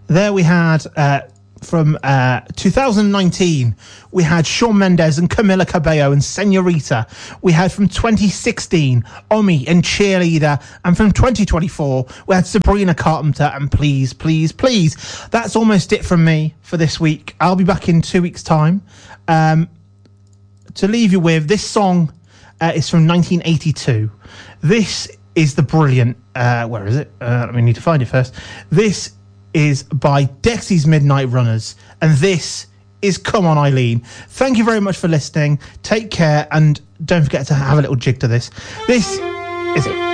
There we had, from 2019, we had Shawn Mendes and Camila Cabello and Senorita. We had from 2016, Omi and Cheerleader. And from 2024, we had Sabrina Carpenter and Please, Please, Please. That's almost it from me for this week. I'll be back in 2 weeks' time. To leave you with, this song is from 1982. This is the brilliant... where is it? Let me need to find it first. This is by Dexy's Midnight Runners, and this is Come On Eileen. Thank you very much for listening. Take care, and don't forget to have a little jig to this. This is it.